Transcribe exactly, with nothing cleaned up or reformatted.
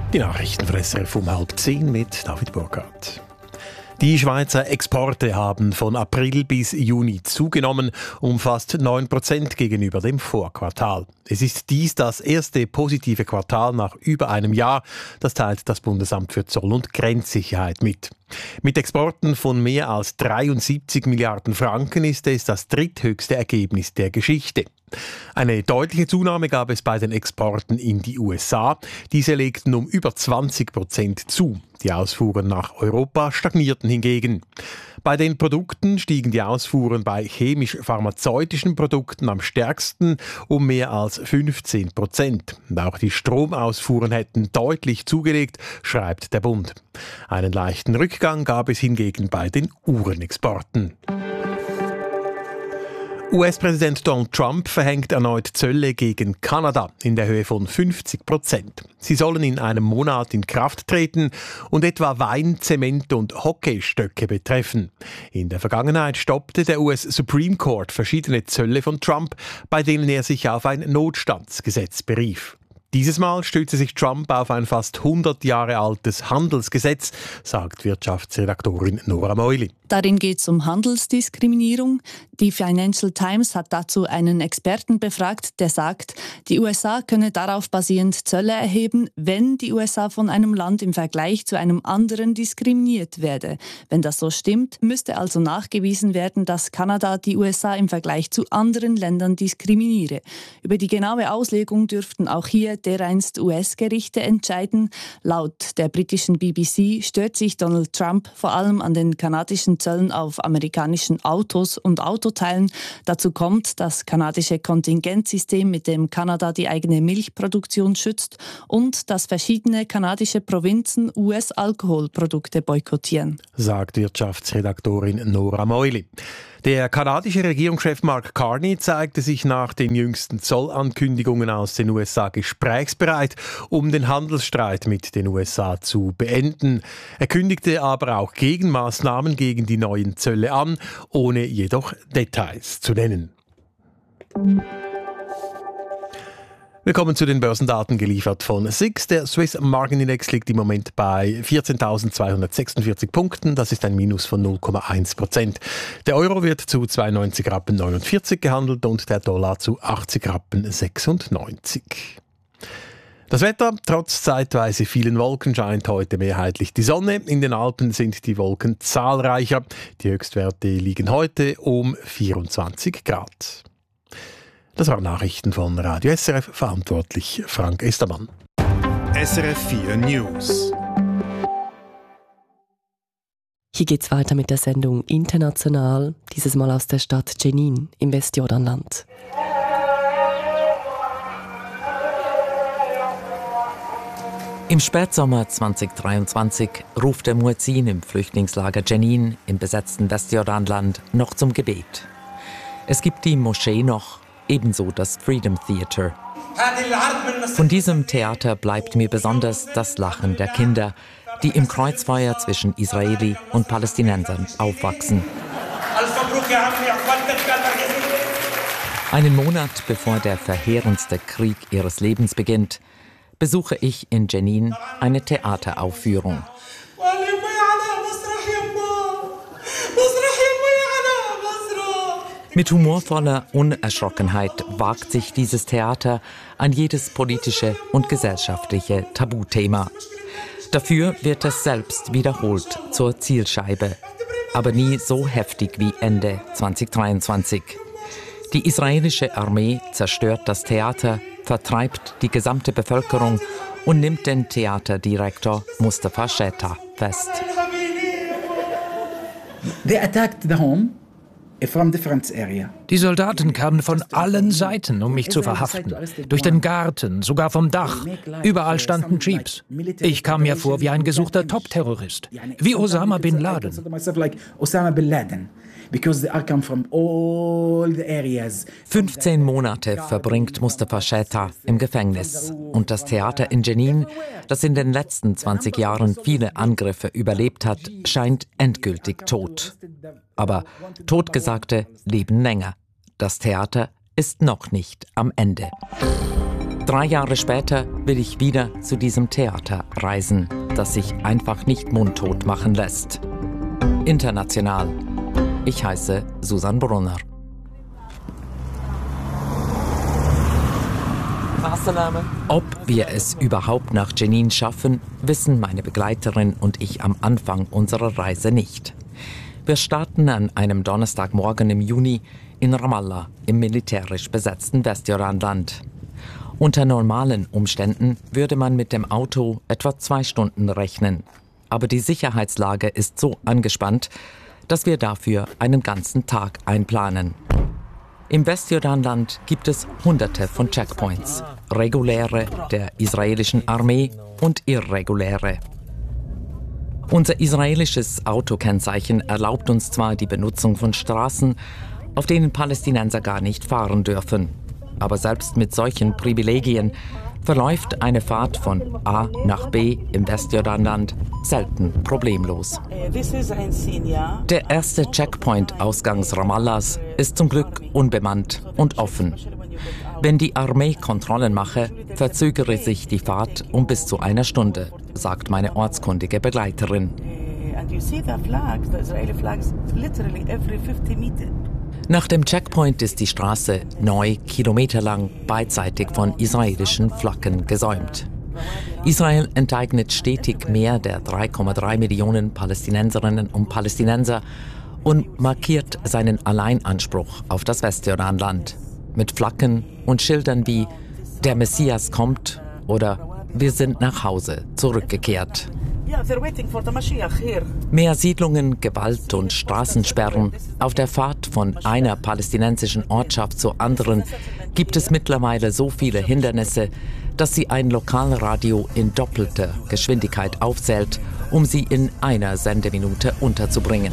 Die Nachrichten von S R F um halb zehn mit David Burkhardt. Die Schweizer Exporte haben von April bis Juni zugenommen, um fast neun Prozent gegenüber dem Vorquartal. Es ist dies das erste positive Quartal nach über einem Jahr, das teilt das Bundesamt für Zoll- und Grenzsicherheit mit. Mit Exporten von mehr als dreiundsiebzig Milliarden Franken ist es das dritthöchste Ergebnis der Geschichte. Eine deutliche Zunahme gab es bei den Exporten in die U S A. Diese legten um über zwanzig Prozent zu. Die Ausfuhren nach Europa stagnierten hingegen. Bei den Produkten stiegen die Ausfuhren bei chemisch-pharmazeutischen Produkten am stärksten um mehr als fünfzehn Prozent. Und auch die Stromausfuhren hätten deutlich zugelegt, schreibt der Bund. Einen leichten Rückgang gab es hingegen bei den Uhrenexporten. U S-Präsident Donald Trump verhängt erneut Zölle gegen Kanada in der Höhe von fünfzig Prozent. Sie sollen in einem Monat in Kraft treten und etwa Wein, Zement und Hockeystöcke betreffen. In der Vergangenheit stoppte der U S Supreme Court verschiedene Zölle von Trump, bei denen er sich auf ein Notstandsgesetz berief. Dieses Mal stützte sich Trump auf ein fast hundert Jahre altes Handelsgesetz, sagt Wirtschaftsredaktorin Nora Meuli. Darin geht es um Handelsdiskriminierung. Die Financial Times hat dazu einen Experten befragt, der sagt, die U S A könne darauf basierend Zölle erheben, wenn die U S A von einem Land im Vergleich zu einem anderen diskriminiert werde. Wenn das so stimmt, müsste also nachgewiesen werden, dass Kanada die U S A im Vergleich zu anderen Ländern diskriminiere. Über die genaue Auslegung dürften auch hier dereinst U S-Gerichte entscheiden. Laut der britischen B B C stört sich Donald Trump vor allem an den kanadischen Zöllen auf amerikanischen Autos und Autoteilen. Dazu kommt das kanadische Kontingentsystem, mit dem Kanada die eigene Milchproduktion schützt, und dass verschiedene kanadische Provinzen U S-Alkoholprodukte boykottieren, sagt Wirtschaftsredaktorin Nora Meuli. Der kanadische Regierungschef Mark Carney zeigte sich nach den jüngsten Zollankündigungen aus den U S A gesprächsbereit, um den Handelsstreit mit den U S A zu beenden. Er kündigte aber auch Gegenmaßnahmen gegen die neuen Zölle an, ohne jedoch Details zu nennen. Wir kommen zu den Börsendaten, geliefert von S I X. Der Swiss Market Index liegt im Moment bei vierzehntausendzweihundertsechsundvierzig Punkten. Das ist ein Minus von null Komma eins Prozent. Der Euro wird zu zweiundneunzig Rappen neunundvierzig gehandelt und der Dollar zu achtzig Rappen sechsundneunzig. Das Wetter: Trotz zeitweise vielen Wolken scheint heute mehrheitlich die Sonne. In den Alpen sind die Wolken zahlreicher. Die Höchstwerte liegen heute um vierundzwanzig Grad. Das waren Nachrichten von Radio S R F, verantwortlich Frank Estermann. S R F vier News. Hier geht's weiter mit der Sendung International, dieses Mal aus der Stadt Jenin im Westjordanland. Im Spätsommer zweitausenddreiundzwanzig ruft der Muezzin im Flüchtlingslager Jenin im besetzten Westjordanland noch zum Gebet. Es gibt die Moschee noch, ebenso das Freedom Theater. Von diesem Theater bleibt mir besonders das Lachen der Kinder, die im Kreuzfeuer zwischen Israeli und Palästinensern aufwachsen. Einen Monat bevor der verheerendste Krieg ihres Lebens beginnt, besuche ich in Jenin eine Theateraufführung. Mit humorvoller Unerschrockenheit wagt sich dieses Theater an jedes politische und gesellschaftliche Tabuthema. Dafür wird es selbst wiederholt zur Zielscheibe, aber nie so heftig wie Ende zweitausenddreiundzwanzig. Die israelische Armee zerstört das Theater, vertreibt die gesamte Bevölkerung und nimmt den Theaterdirektor Mustafa Sheta fest. They attacked the home. Die Soldaten kamen von allen Seiten, um mich zu verhaften. Durch den Garten, sogar vom Dach. Überall standen Jeeps. Ich kam mir vor wie ein gesuchter Top-Terrorist. Wie Osama bin Laden. fünfzehn Monate verbringt Mustafa Sheta im Gefängnis. Und das Theater in Jenin, das in den letzten zwanzig Jahren viele Angriffe überlebt hat, scheint endgültig tot. Aber Totgesagte leben länger. Das Theater ist noch nicht am Ende. Drei Jahre später will ich wieder zu diesem Theater reisen, das sich einfach nicht mundtot machen lässt. International. Ich heiße Susan Brunner. Ob wir es überhaupt nach Jenin schaffen, wissen meine Begleiterin und ich am Anfang unserer Reise nicht. Wir starten an einem Donnerstagmorgen im Juni in Ramallah, im militärisch besetzten Westjordanland. Unter normalen Umständen würde man mit dem Auto etwa zwei Stunden rechnen. Aber die Sicherheitslage ist so angespannt, dass wir dafür einen ganzen Tag einplanen. Im Westjordanland gibt es hunderte von Checkpoints, reguläre der israelischen Armee und irreguläre. Unser israelisches Autokennzeichen erlaubt uns zwar die Benutzung von Straßen, auf denen Palästinenser gar nicht fahren dürfen. Aber selbst mit solchen Privilegien verläuft eine Fahrt von A nach B im Westjordanland selten problemlos. Der erste Checkpoint ausgangs Ramallahs ist zum Glück unbemannt und offen. Wenn die Armee Kontrollen mache, verzögere sich die Fahrt um bis zu einer Stunde, sagt meine ortskundige Begleiterin. Nach dem Checkpoint ist die Straße neu, kilometerlang, beidseitig von israelischen Flaggen gesäumt. Israel enteignet stetig mehr der drei Komma drei Millionen Palästinenserinnen und Palästinenser und markiert seinen Alleinanspruch auf das Westjordanland mit Flaggen und Schildern wie „Der Messias kommt" oder „Wir sind nach Hause zurückgekehrt". Mehr Siedlungen, Gewalt und Straßensperren. Auf der Fahrt von einer palästinensischen Ortschaft zur anderen gibt es mittlerweile so viele Hindernisse, dass sie ein Lokalradio in doppelter Geschwindigkeit aufzählt, um sie in einer Sendeminute unterzubringen.